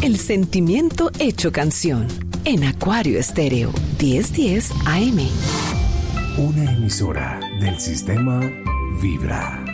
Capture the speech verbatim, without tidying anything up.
El sentimiento hecho canción. En Acuario Estéreo, diez diez A M. Una emisora del sistema Vibra.